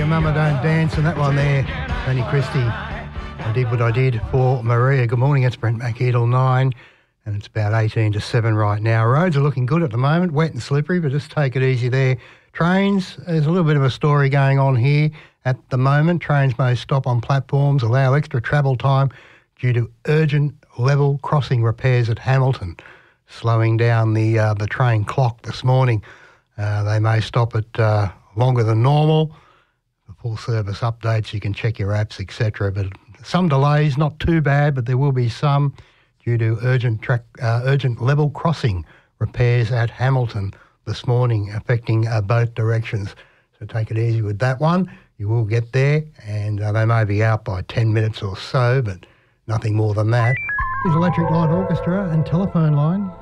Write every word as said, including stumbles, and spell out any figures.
Mama Don't Dance, and that one there, Tony Christie. I did what I did for Maria. Good morning, it's Brent Mack here till nine, and it's about eighteen to seven right now. Roads are looking good at the moment, wet and slippery, but just take it easy there. Trains, there's a little bit of a story going on here at the moment. Trains may stop on platforms, allow extra travel time due to urgent level crossing repairs at Hamilton, slowing down the uh, the train clock this morning. Uh, they may stop it uh, longer than normal. For full service updates, you can check your apps, et cetera. But some delays, not too bad, but there will be some due to urgent track, uh, urgent level crossing repairs at Hamilton this morning, affecting uh, both directions. So take it easy with that one. You will get there, and uh, they may be out by ten minutes or so, but nothing more than that. Here's Electric Light Orchestra and Telephone Line.